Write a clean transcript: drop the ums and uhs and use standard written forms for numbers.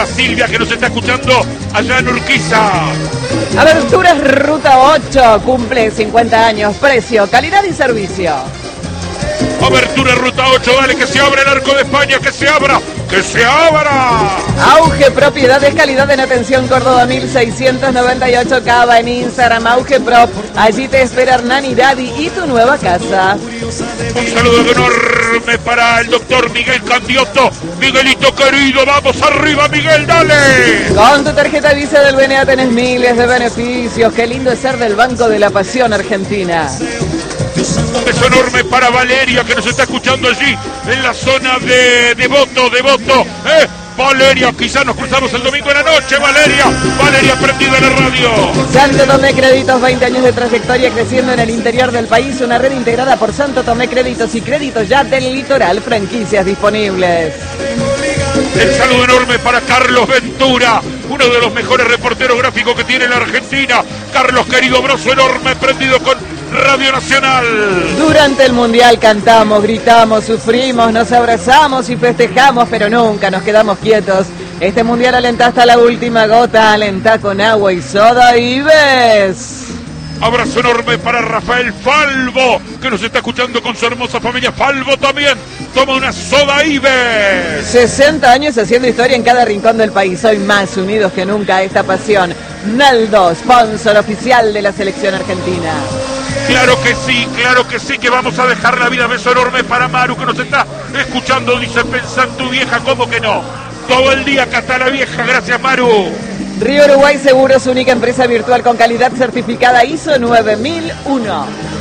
para Silvia, que nos está escuchando allá en Urquiza. Aberturas Ruta 8, cumple 50 años, precio, calidad y servicio. Abertura Ruta 8, dale que se abra el arco de España, que se abra, que se abra. Auge Propiedades, calidad en atención, Córdoba 1698 Cava, en Instagram, Auge Prop. Allí te espera Hernán Daddy y tu nueva casa. Un saludo enorme para el doctor Miguel Candioto. Miguelito querido, vamos arriba, Miguel, dale. Con tu tarjeta Visa del BNA tenés miles de beneficios. Qué lindo es ser del Banco de la Pasión Argentina. Un beso enorme para Valeria, que nos está escuchando allí en la zona de Devoto. Valeria, quizás nos cruzamos el domingo en la noche, Valeria prendida en la radio. Santo Tomé Créditos, 20 años de trayectoria creciendo en el interior del país, una red integrada por Santo Tomé Créditos y Créditos Ya del Litoral, franquicias disponibles. El saludo enorme para Carlos Ventura, uno de los mejores reporteros gráficos que tiene la Argentina. Carlos, querido, abrazo enorme, prendido con Radio Nacional. Durante el Mundial cantamos, gritamos, sufrimos, nos abrazamos y festejamos, pero nunca nos quedamos quietos. Este Mundial alenta hasta la última gota, alenta con agua y soda y ves. Abrazo enorme para Rafael Falvo, que nos está escuchando con su hermosa familia. Falvo también toma una soda Ives. 60 años haciendo historia en cada rincón del país. Hoy más unidos que nunca a esta pasión. Naldo, sponsor oficial de la selección argentina. Claro que sí, que vamos a dejar la vida. Beso enorme para Maru, que nos está escuchando. Dice, pensá en tu vieja, ¿cómo que no? Todo el día acá está la vieja, gracias Maru. Río Uruguay Seguros, única empresa virtual con calidad certificada ISO 9001.